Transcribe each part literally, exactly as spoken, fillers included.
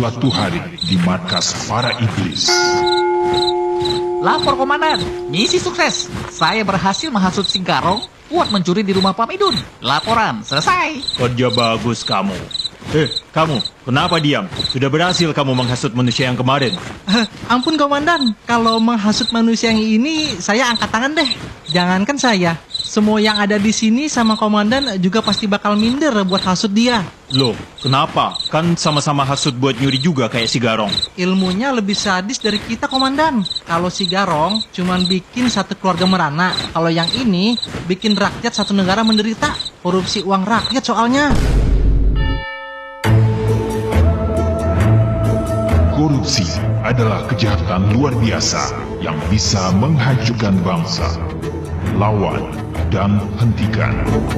Suatu hari di markas para iblis. Lapor komandan, misi sukses. Saya berhasil menghasut Singkarong buat mencuri di rumah Pam Idun. Laporan selesai. Kerja bagus kamu. Eh, kamu, kenapa diam? Sudah berhasil kamu menghasut manusia yang kemarin. Eh, ampun komandan, kalau menghasut manusia yang ini saya angkat tangan deh. Jangankan saya, semua yang ada di sini sama komandan juga pasti bakal minder buat hasut dia. Loh, kenapa? Kan sama-sama hasut buat nyuri juga kayak si Garong. Ilmunya lebih sadis dari kita komandan. Kalau si Garong cuman bikin satu keluarga merana, kalau yang ini bikin rakyat satu negara menderita. Korupsi uang rakyat soalnya. Korupsi adalah kejahatan luar biasa yang bisa menghancurkan bangsa. Lawan dan hentikan.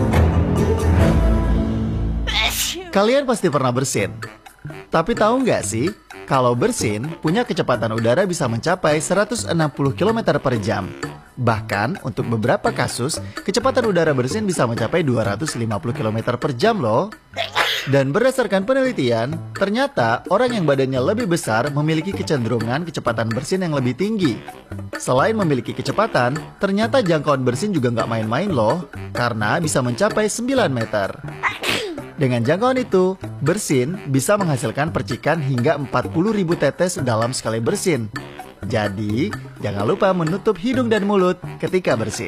Kalian pasti pernah bersin. Tapi tahu nggak sih, kalau bersin punya kecepatan udara bisa mencapai seratus enam puluh kilometer per jam. Bahkan untuk beberapa kasus, kecepatan udara bersin bisa mencapai dua ratus lima puluh kilometer per jam loh. Dan berdasarkan penelitian, ternyata orang yang badannya lebih besar memiliki kecenderungan kecepatan bersin yang lebih tinggi. Selain memiliki kecepatan, ternyata jangkauan bersin juga nggak main-main loh, karena bisa mencapai sembilan meter. Dengan jangkauan itu, bersin bisa menghasilkan percikan hingga empat puluh ribu tetes dalam sekali bersin. Jadi, jangan lupa menutup hidung dan mulut ketika bersin.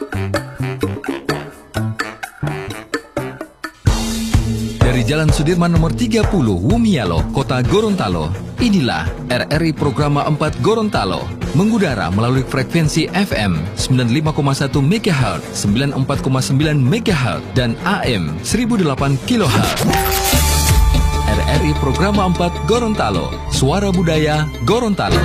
Dari Jalan Sudirman nomor tiga puluh, Wumialo, Kota Gorontalo. Inilah R R I Programa empat Gorontalo. Mengudara melalui frekuensi F M sembilan puluh lima koma satu megahertz, sembilan puluh empat koma sembilan megahertz, dan A M seribu delapan kilohertz. R R I Programa empat Gorontalo. Suara Budaya Gorontalo.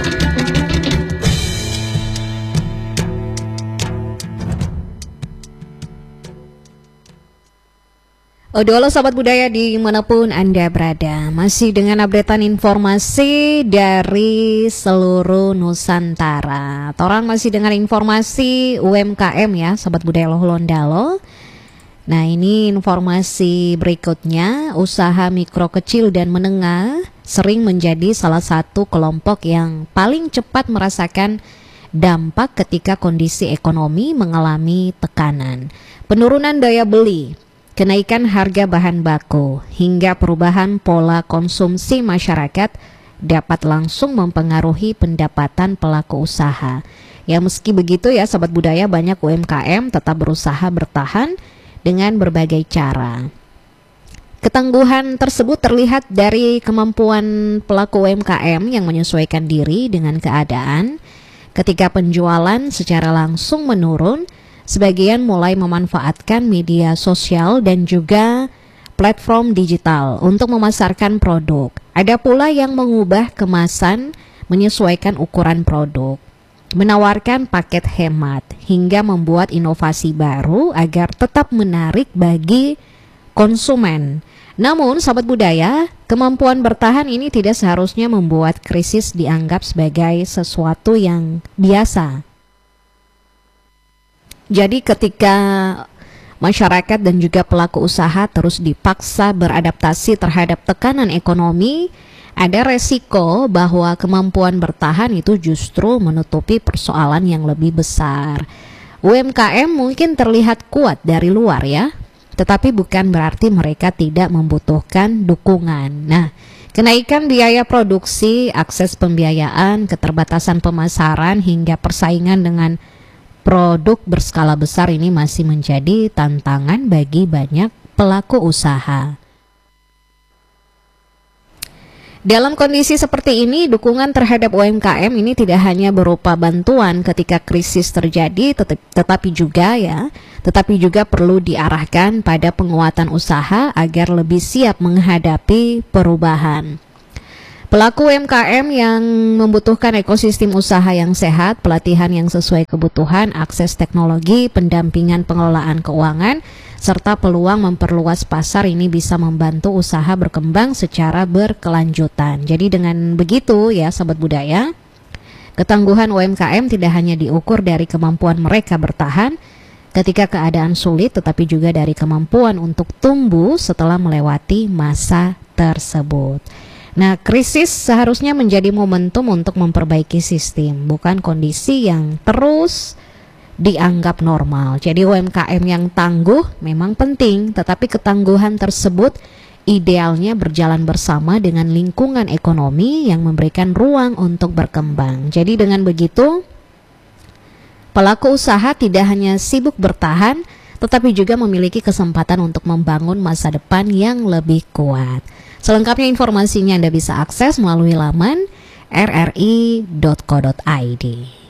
Halo sahabat budaya dimanapun Anda berada, masih dengan updatean informasi dari seluruh Nusantara. Orang masih dengan informasi U M K M ya, sahabat budaya Lohondalo. Nah ini informasi berikutnya, usaha mikro kecil dan menengah sering menjadi salah satu kelompok yang paling cepat merasakan dampak ketika kondisi ekonomi mengalami tekanan. Penurunan daya beli, kenaikan harga bahan baku, hingga perubahan pola konsumsi masyarakat dapat langsung mempengaruhi pendapatan pelaku usaha. Ya meski begitu ya sahabat budaya, banyak U M K M tetap berusaha bertahan dengan berbagai cara. Ketangguhan tersebut terlihat dari kemampuan pelaku U M K M yang menyesuaikan diri dengan keadaan. Ketika penjualan secara langsung menurun, sebagian mulai memanfaatkan media sosial dan juga platform digital untuk memasarkan produk. Ada pula yang mengubah kemasan menyesuaikan ukuran produk, menawarkan paket hemat, hingga membuat inovasi baru agar tetap menarik bagi konsumen. Namun, sahabat budaya, kemampuan bertahan ini tidak seharusnya membuat krisis dianggap sebagai sesuatu yang biasa. Jadi ketika masyarakat dan juga pelaku usaha terus dipaksa beradaptasi terhadap tekanan ekonomi, ada resiko bahwa kemampuan bertahan itu justru menutupi persoalan yang lebih besar. U M K M mungkin terlihat kuat dari luar ya, tetapi bukan berarti mereka tidak membutuhkan dukungan. Nah, kenaikan biaya produksi, akses pembiayaan, keterbatasan pemasaran, hingga persaingan dengan produk berskala besar ini masih menjadi tantangan bagi banyak pelaku usaha. Dalam kondisi seperti ini, dukungan terhadap U M K M ini tidak hanya berupa bantuan ketika krisis terjadi, tet- tetapi juga ya, tetapi juga perlu diarahkan pada penguatan usaha agar lebih siap menghadapi perubahan. Pelaku U M K M yang membutuhkan ekosistem usaha yang sehat, pelatihan yang sesuai kebutuhan, akses teknologi, pendampingan pengelolaan keuangan, serta peluang memperluas pasar ini bisa membantu usaha berkembang secara berkelanjutan. Jadi dengan begitu ya sahabat budaya, ketangguhan U M K M tidak hanya diukur dari kemampuan mereka bertahan ketika keadaan sulit, tetapi juga dari kemampuan untuk tumbuh setelah melewati masa tersebut. Nah, krisis seharusnya menjadi momentum untuk memperbaiki sistem, bukan kondisi yang terus dianggap normal. Jadi U M K M yang tangguh memang penting, tetapi ketangguhan tersebut idealnya berjalan bersama dengan lingkungan ekonomi yang memberikan ruang untuk berkembang. Jadi dengan begitu, pelaku usaha tidak hanya sibuk bertahan, tetapi juga memiliki kesempatan untuk membangun masa depan yang lebih kuat. Selengkapnya informasinya Anda bisa akses melalui laman r r i dot co dot i d.